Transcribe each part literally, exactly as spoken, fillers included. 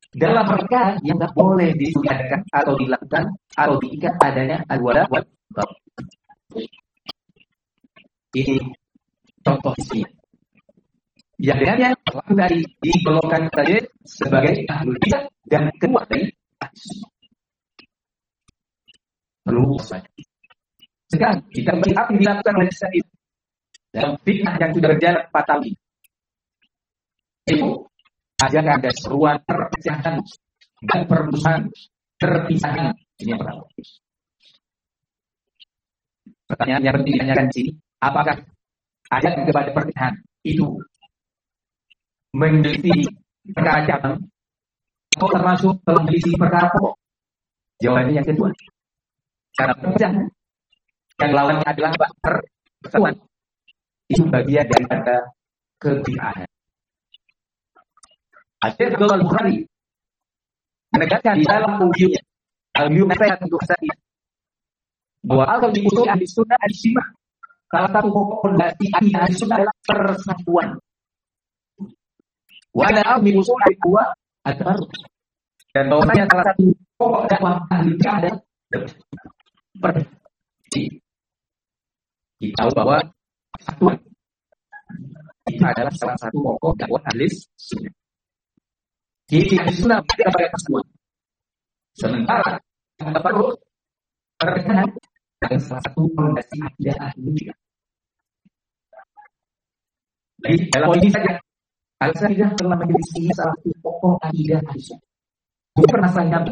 Dalam perkara yang tidak boleh diadakan atau dilakukan atau diikat adanya al-wala wal bara. Ini contoh sih. Yang dengannya pelaku dari digolongkan saja sebagai ahlul bidah dan keluar dari hadis. Perlu saja. Sekarang kita melihat apa yang dilakukan oleh Syekh dalam fitnah yang sudah berjalan empat tahun ini. Itu ajarkan ada seruan perpecahan dan permusuhan terpisahkan. Ini yang pertama. Pertanyaan yang penting ditanyakan di sini, apakah ajakan kepada perpecahan itu menjadi perkara cabang atau termasuk telah menjadi perkara pokok? Jawabannya yang kedua. Karena perpecahan yang lawannya adalah persatuan, itu bagian daripada kebid'ahan. Syekh Al-Bukhari menegaskan di dalam ujiannya al-yum nasihat untuk saya bahwa asal di usul ahli sunnah al-jimah, salah satu pokok fondasi ahli sunnah adalah persatuan. Wa ada al usul ahli ad-dar, dan bahwasanya salah satu pokok dakwah ahli bidah adalah persatuan. Kita tahu bahwa persatuan itu adalah salah satu pokok dakwah ahli sunnah. Jadi sunnah tidak pada persatuan. Sementara kita perlu perpecahan adalah salah satu fondasi akidah ahli bidah. Jadi dalam poin ini saja, al-Saidah telah menjadi salah satu pokok akidah ahli sunnah. Bukan pernah saya dapat.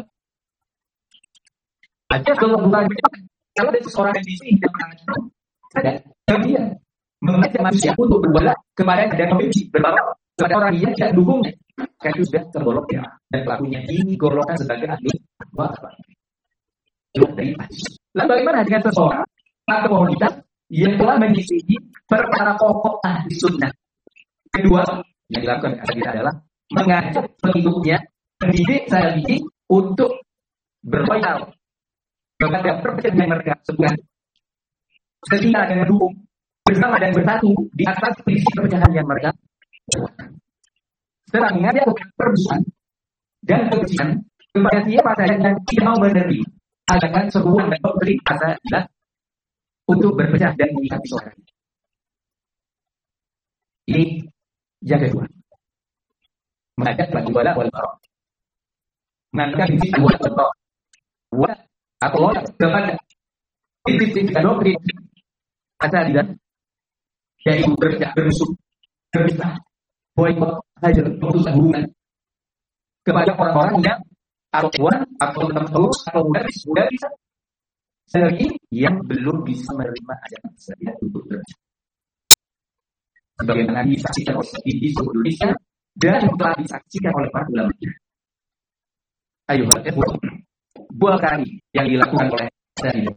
Aja kalau bukan kalau ada seseorang yang di sini yang mengatakan ada dia mengajak manusia untuk berwala kepada dan membenci berbawa kepada orang yang tidak dukungnya, kan itu sudah tergolong ya, dan pelakunya ini golongan sebagai ahli apa? Dari hadis. Lalu bagaimana dengan seseorang atau wanita yang telah menyisihi perkara pokok ahli sunnah? Kedua yang dilakukan kita adalah mengajak pengikutnya, pendidik saya ini untuk berloyal kepada perpecahan mereka sebuah setia dan mendukung bersama dan bersatu di atas prinsip perpecahan yang mereka buat. Setelah mengajak permusuhan dan kebencian kepada siapa saja yang tidak mau menerima ajakan seruan dan doktrin adalah untuk berpecah dan mengikat suara. Ini yang kedua. Mengajak lagi wala wal bara. Mengajak prinsip wala wal bara. Wala atau loyal kepada prinsip dan doktrin asal dari berpecah bermusuh berpisah boykot hajar putus hubungan kepada orang-orang yang atau tuan atau terus atau garis garis sendiri yang belum bisa menerima ajakan saya untuk berpecah. Sebagaimana disaksikan oleh di seluruh Indonesia dan telah disaksikan oleh para ulama. Ayo, buah kali yang dilakukan oleh saya